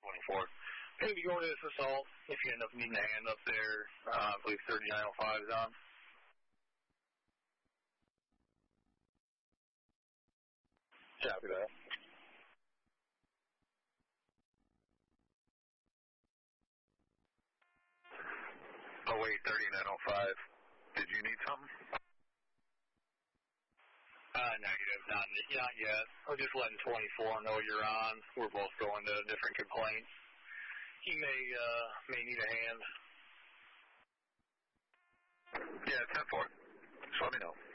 24. Maybe go to this assault if you end up needing a hand up there. I believe 3905 is on. Copy that. Oh, wait, 3905. Did you need something? Negative. Not yet. We're just letting 24 know you're on. We're both going to different complaints. He may need a hand. Yeah, 10-4. Just let me know.